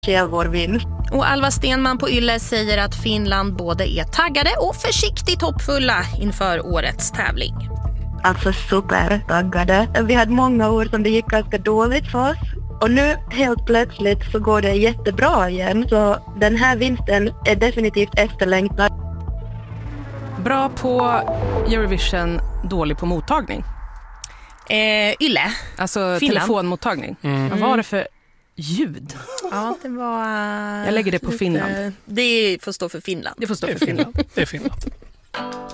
vår vinst. Och Alva Stenman på Yle säger att Finland både är taggade och försiktigt hoppfulla inför årets tävling. Alltså supertaggade. Vi hade många år som det gick ganska dåligt för oss. Och nu helt plötsligt så går det jättebra igen. Så den här vinsten är definitivt efterlängtad. Bra på Eurovision, dålig på mottagning. Yle. Alltså Finland. telefonmottagning. Vad var det för ljud? Ja, det var... Jag lägger det på Finland. Det får stå för Finland. Det får stå för Finland. Det är Finland.